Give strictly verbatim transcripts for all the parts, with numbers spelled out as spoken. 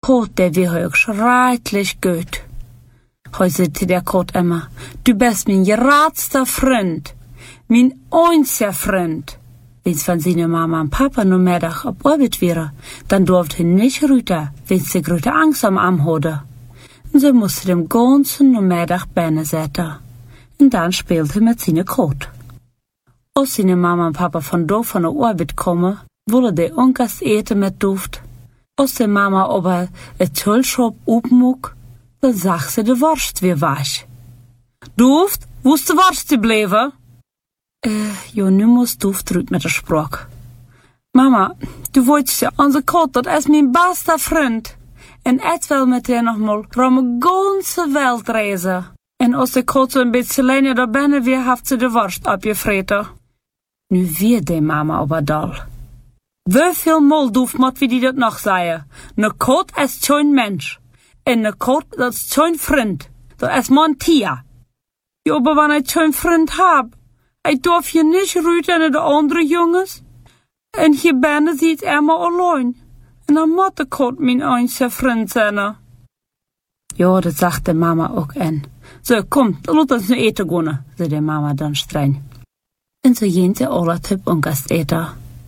Kot, der wie höch schreitlich gut. Heu sagte der Kot immer, du bist mein geradster Freund, mein einziger Freund. Wenn's von seine Mama und Papa nur mehr Tag auf Arbeit wäre, dann durfte er nicht rüter, wenn's die größte Angst am Arm hatte. Und so musste dem ganzen nur mehr Tag Beine setzen. Und dann spielte er mit seine Kot. Als seine Mama und Papa von dort von der Arbeit kommen, wollte der Onkers eten mit Duft. Als die Mama aber ein Tüllschop aufmug, dann sagt sie, die Wurst wie wasch. Duft, wo ist die Wurst geblieben? Äh, jo, nu muss Duft zurück mit der Sprache. Mama, du wolltest ja, unser Kot, das ist mein bester Freund. Und ich will mit dir noch mal rum die ganze Welt reisen. Und als der Kot so ein bisschen länger da bin, wie haft sie die Wurst abgefressen. Nu wird die Mama aber doll. Wie viel Mal Duft muss wie die das noch sagen? Ne Kot ist kein Mensch. Und ne Kot, das ist kein Freund. Das ist mein Tier. Ja, aber wenn ich kein Freund hab, ich darf hier nicht rüten in die anderen Jungs. Und hier bin ich immer allein. Und dann muss der Kot mein einziger Freund sein. Ja, das sagte Mama auch an. So, komm, lass uns nur eten gehen, sagte Mama dann streng. Und so gehen sie alle Typ und Gast eten.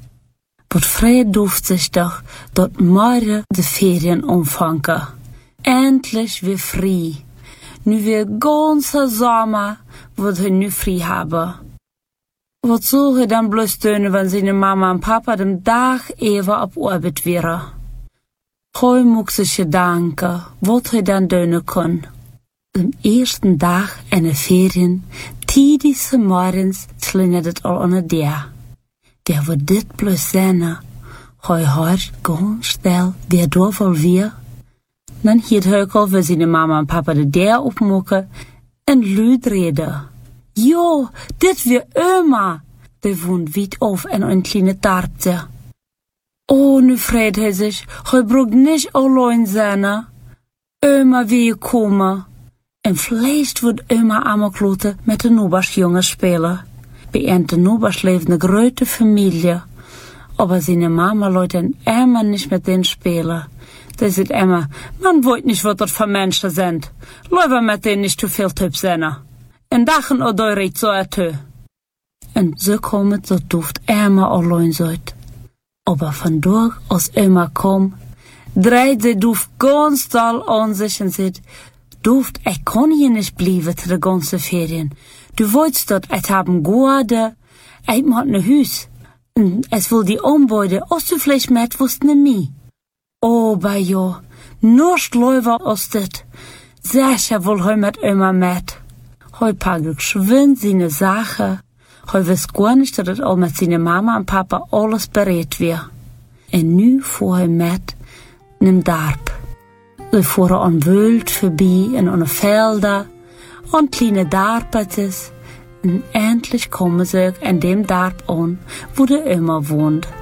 Wat vrij duft sich doch, dort morgen de Ferien umfangen. Endlich wie frei. Nu wie ganze Sommer, wird er nu frei haben. Wat soll er dann bloß tun, wenn seine Mama und Papa dem Tag even auf Arbeit wären? Heu muss sich gedanken, wat er dann tun kann. Am ersten Tag in de Ferien, tidig morgens, klingelt het al an der Deur. Der wird dit bloß sehen. Heu hört ganz still, wer da wohl wir. Dann hielt Höckel für seine Mama und Papa de Deur aufmucken und lüd reden. Jo, dit wir Oma. Der wohnt weit auf in ein kleines Darbte. Oh, nu freut er sich, heu braucht nicht allein sein. Oma will kommen. Und vielleicht wird Oma Amoklote mit den Nobersjungen spielen. Bei Ente Nobers leeft eine große Familie. Aber seine Mama lässt immer nicht mit denen spielen. Die sagt immer, man weiß nicht, was das für Menschen sind. Lieber mit denen nicht zu viel Typ sein. Und dachen oder redet so ein Tö. Und so kommt so Duft immer allein seid. Aber von dort, als immer kommt, dreht sie Duft ganz doll an sich und sagt, Duft, ich kann hier nicht bleiben zu der ganzen Ferien. Du wolltest dort, ich haben Guarde, ich mag ne Hüs. Und es will die Umbeide, als du vielleicht mit wusst ne mi. Oh, bei jo, nur Schläufer aus dit. Sicher wohl heu mit immer mit. Heu pack ich schwind seine Sache. Heu wiss gar nicht, dass das all mit seine Mama und Papa alles berät wir. Und nu fuhr heu mit nem Darb. Sie fuhren an Wöld vorbei, in an Felder, an kleine Darbetes. Und endlich kommen sie in dem Darb an, wo der immer wohnt.